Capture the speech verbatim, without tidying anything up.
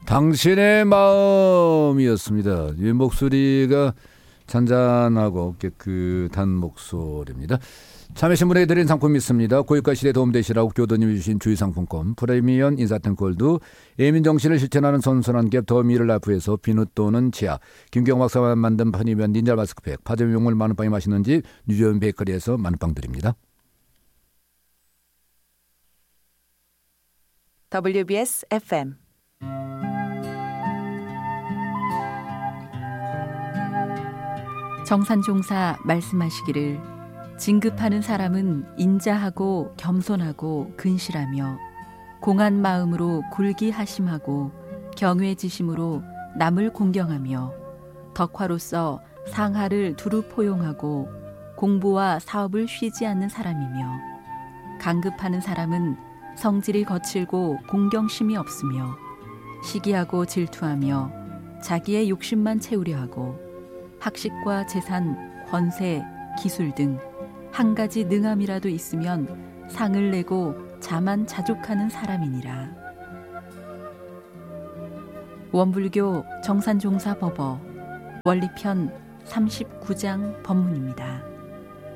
당신의 마음이었습니다. 이 목소리가 잔잔하고 깨끗한 목소리입니다. 참여하신 분에게 드린 상품이 있습니다. 고유가 시대에 도움되시라고 교도님이 주신 주의상품권, 프리미엄 인사템 골드, 예민정신을 실천하는 선선한 갭 더미를 라프에서 비누 또는 치아, 김경 박사가 만든 편의면 닌자 마스크팩, 파전 용물 마늘빵이 맛있는 집 뉴저온 베이커리에서 마늘빵 드립니다. 더블유비에스 에프엠 정산종사 말씀하시기를 진급하는 사람은 인자하고 겸손하고 근실하며 공한 마음으로 굴기하심하고 경외지심으로 남을 공경하며 덕화로서 상하를 두루 포용하고 공부와 사업을 쉬지 않는 사람이며 강급하는 사람은 성질이 거칠고 공경심이 없으며 시기하고 질투하며 자기의 욕심만 채우려 하고 학식과 재산, 권세, 기술 등 한 가지 능함이라도 있으면 상을 내고 자만 자족하는 사람이니라. 원불교 정산종사 법어 원리편 삼십구 장 법문입니다.